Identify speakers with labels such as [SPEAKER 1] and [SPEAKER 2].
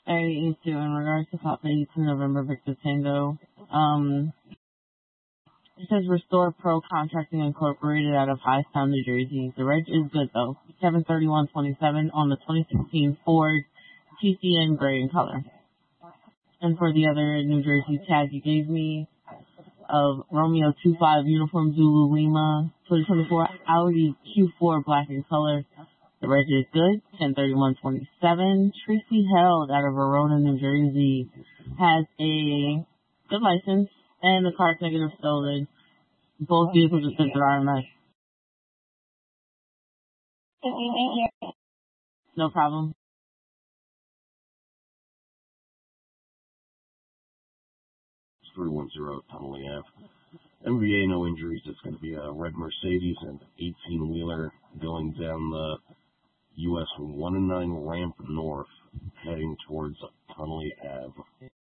[SPEAKER 1] A82 in regards to Pop 82 November Victor Tango. It says Restore Pro Contracting Incorporated out of Hightstown, New Jersey. The reg is good though. 73127 on the 2016 Ford TCN gray in color. And for the other New Jersey tag you gave me of Romeo 25 Uniform Zulu Lima 2024 Audi Q4 black in color. The reg is good. 103127. Tracy Held out of Verona, New Jersey has a good license. And the car's negative stolen. Both vehicles are sent to RMS. No problem.
[SPEAKER 2] 310 Tunnelly Ave. MVA, no injuries. It's going to be a red Mercedes and 18-wheeler going down the US 109 ramp north, heading towards Tunnelly Ave.